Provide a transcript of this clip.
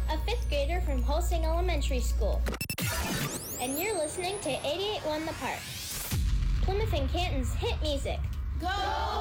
a 5th grader from Holsing Elementary School. And you're listening to 88.1 The Park, Plymouth and Canton's hit music. Go